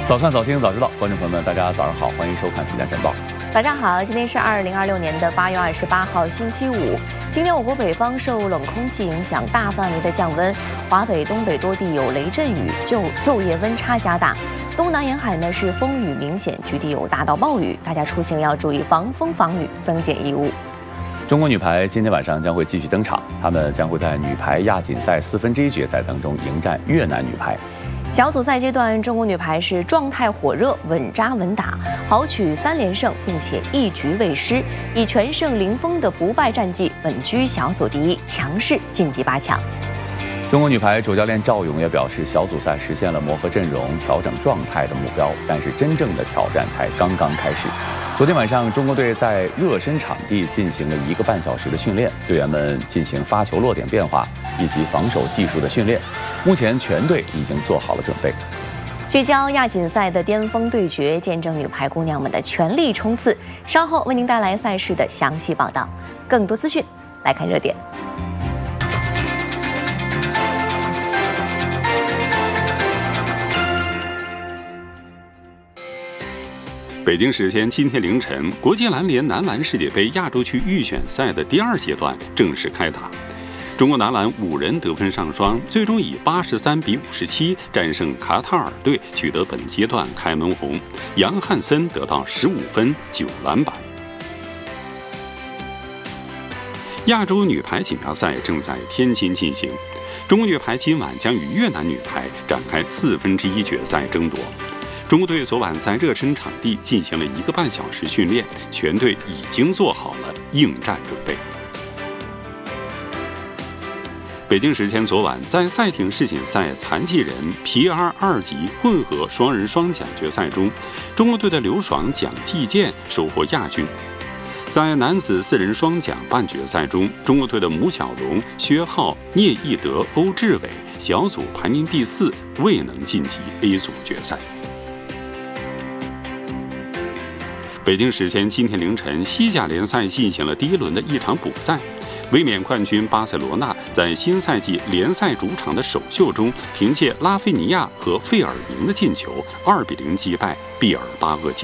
早看早听早知道，观众朋友们，大家早上好，欢迎收看《体坛晨报》。 大家好，今天是2026年的8月28号，星期五。今天我国北方受冷空气影响，大范围的降温，华北、东北多地有雷阵雨，昼夜温差加大。东南沿海呢是风雨明显，局地有大到暴雨，大家出行要注意防风防雨，增减衣物。 中国女排今天晚上将会继续登场，她们将会在女排亚锦赛1/4决赛当中迎战越南女排。 小组赛阶段，中国女排是状态火热，稳扎稳打，豪取3连胜，并且一局未失，以全胜0封的不败战绩稳居小组第一，强势晋级8强。 中国女排主教练赵勇也表示，小组赛实现了磨合阵容、调整状态的目标，但是真正的挑战才刚刚开始。昨天晚上，中国队在热身场地进行了1个半小时的训练，队员们进行发球落点变化以及防守技术的训练。目前全队已经做好了准备。 聚焦亚锦赛的巅峰对决，见证女排姑娘们的全力冲刺。稍后为您带来赛事的详细报道。更多资讯，来看热点。 北京时间今天凌晨，国际篮联男篮世界杯亚洲区预选赛的第2阶段正式开打。中国男篮5人得分上双，最终以83-57战胜卡塔尔队，取得本阶段开门红。杨汉森得到15分9篮板。亚洲女排锦标赛正在天津进行，中国女排今晚将与越南女排展开1/4决赛争夺。中国队昨晚在热身场地进行了1个半小时训练，全队已经做好了应战准备。北京时间昨晚，在赛艇世锦赛残疾人 PR2级混合双人双桨决赛中，中国队的刘爽、蒋继健收获亚军。在男子4人双桨半决赛中，中国队的穆小龙、薛浩、聂义德、欧志伟小组排名第4，未能晋级 A 组决赛。北京时间今天凌晨，西甲联赛进行了第1轮的一场补赛。卫冕冠军巴塞罗那在新赛季联赛主场的首秀中，凭借拉菲尼亚和费尔明的进球，2-0击败毕尔巴鄂。